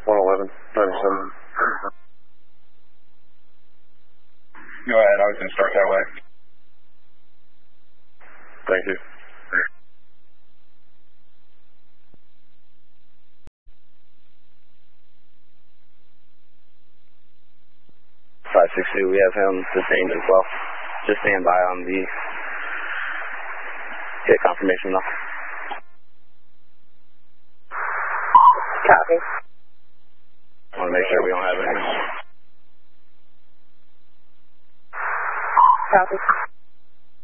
111, 97. Go ahead, I was going to start that way. Thank you. 562, we have him sustained as well. Just stand by on the hit confirmation though. Copy. I want to make sure we don't have anything. Copy.